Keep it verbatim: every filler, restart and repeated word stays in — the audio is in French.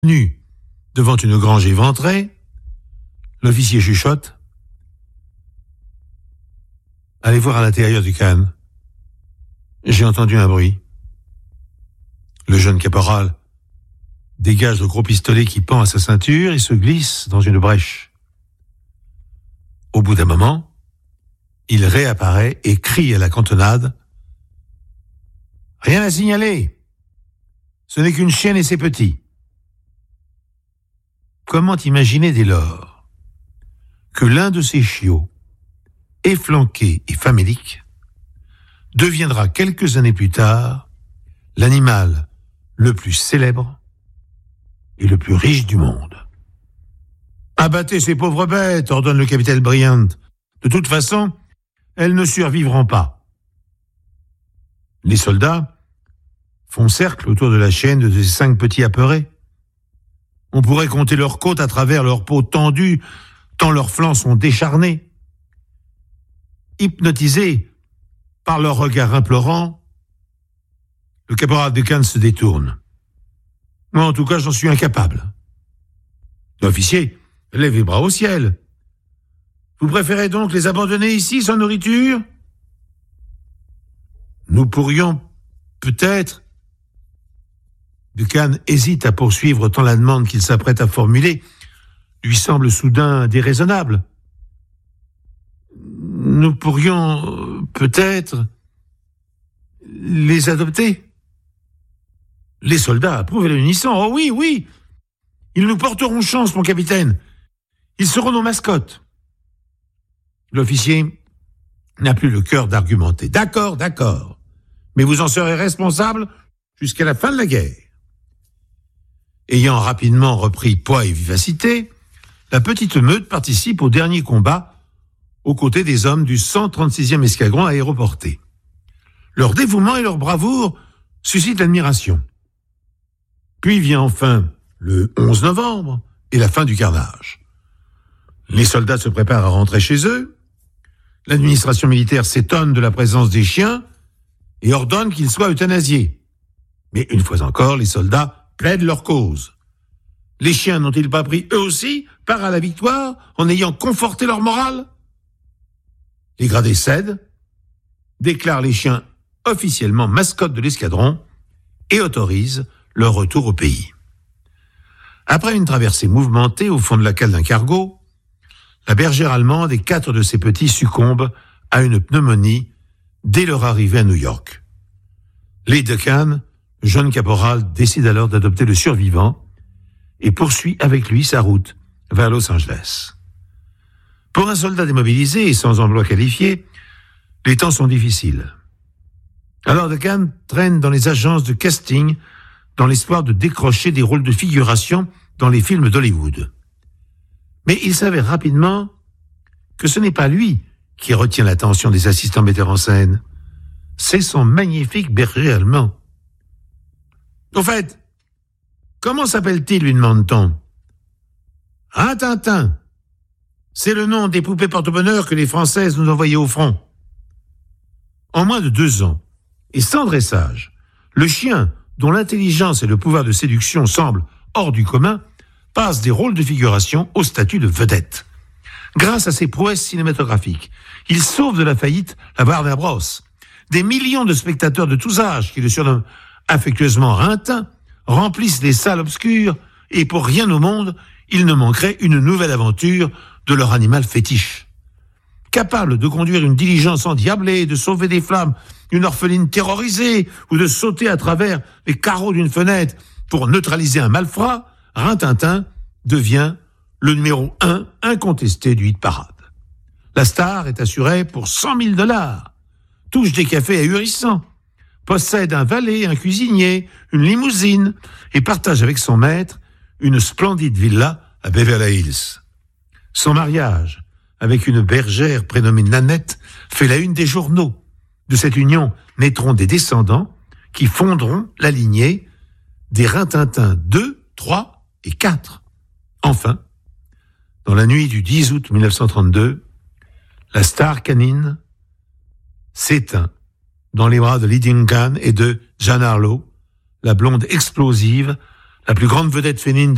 Nu devant une grange éventrée, l'officier chuchote. Allez voir à l'intérieur du khan. J'ai entendu un bruit. Le jeune caporal dégage le gros pistolet qui pend à sa ceinture et se glisse dans une brèche. Au bout d'un moment, il réapparaît et crie à la cantonade. Rien à signaler. Ce n'est qu'une chienne et ses petits. Comment imaginer dès lors que l'un de ces chiots, efflanqué et famélique, deviendra quelques années plus tard l'animal le plus célèbre et le plus riche du monde. Abattez ces pauvres bêtes, ordonne le capitaine Bryant. De toute façon, elles ne survivront pas. Les soldats font cercle autour de la chienne de ces cinq petits apeurés. On pourrait compter leurs côtes à travers leurs peaux tendues, tant leurs flancs sont décharnés. Hypnotisé par leur regard implorant, le caporal Duncan se détourne. Moi, en tout cas, j'en suis incapable. L'officier lève les bras au ciel. Vous préférez donc les abandonner ici sans nourriture ? Nous pourrions peut-être... Duncan hésite à poursuivre tant la demande qu'il s'apprête à formuler lui semble soudain déraisonnable. Nous pourrions peut-être les adopter. Les soldats approuvent à l'unisson. Oh oui, oui, ils nous porteront chance, mon capitaine. Ils seront nos mascottes. L'officier n'a plus le cœur d'argumenter. D'accord, d'accord, mais vous en serez responsable jusqu'à la fin de la guerre. Ayant rapidement repris poids et vivacité, la petite meute participe au dernier combat aux côtés des hommes du cent trente-sixième escadron aéroporté. Leur dévouement et leur bravoure suscitent l'admiration. Puis vient enfin le onze novembre et la fin du carnage. Les soldats se préparent à rentrer chez eux. L'administration militaire s'étonne de la présence des chiens et ordonne qu'ils soient euthanasiés. Mais une fois encore, les soldats plaident leur cause. Les chiens n'ont-ils pas pris eux aussi part à la victoire en ayant conforté leur morale ? Les gradés cèdent, déclarent les chiens officiellement mascottes de l'escadron et autorisent leur retour au pays. Après une traversée mouvementée au fond de la cale d'un cargo, la bergère allemande et quatre de ses petits succombent à une pneumonie dès leur arrivée à New York. Lee Duncan, le jeune caporal, décide alors d'adopter le survivant et poursuit avec lui sa route vers Los Angeles. Pour un soldat démobilisé et sans emploi qualifié, les temps sont difficiles. Alors Duncan traîne dans les agences de casting dans l'espoir de décrocher des rôles de figuration dans les films d'Hollywood. Mais il s'avère rapidement que ce n'est pas lui qui retient l'attention des assistants metteurs en scène. C'est son magnifique berger allemand. Au fait, comment s'appelle-t-il, lui demande-t-on. Rintintin. C'est le nom des poupées porte-bonheur que les Françaises nous envoyaient au front. En moins de deux ans, et sans dressage, le chien, dont l'intelligence et le pouvoir de séduction semblent hors du commun, passe des rôles de figuration au statut de vedette. Grâce à ses prouesses cinématographiques, il sauve de la faillite la Warner Bros. Des millions de spectateurs de tous âges qui le surnomment affectueusement Rintin remplissent les salles obscures et pour rien au monde, il ne manquerait une nouvelle aventure de leur animal fétiche. Capable de conduire une diligence endiablée, de sauver des flammes une orpheline terrorisée ou de sauter à travers les carreaux d'une fenêtre pour neutraliser un malfrat, Rintintin devient le numéro un incontesté du hit parade. La star est assurée pour cent mille dollars, touche des cafés ahurissants, possède un valet, un cuisinier, une limousine et partage avec son maître une splendide villa à Beverly Hills. Son mariage avec une bergère prénommée Nanette fait la une des journaux. De cette union naîtront des descendants qui fonderont la lignée des Rintintin deux, trois et quatre. Enfin, dans la nuit du dix août mille neuf cent trente-deux, la star canine s'éteint dans les bras de Lee Duncan et de Jean Harlow, la blonde explosive, la plus grande vedette féminine de